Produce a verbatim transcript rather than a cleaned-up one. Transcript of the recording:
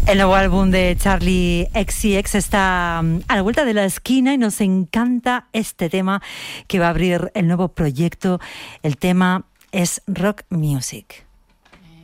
El nuevo álbum de Charli X C X está a la vuelta de la esquina y nos encanta este tema que va a abrir el nuevo proyecto. El tema es Rock Music.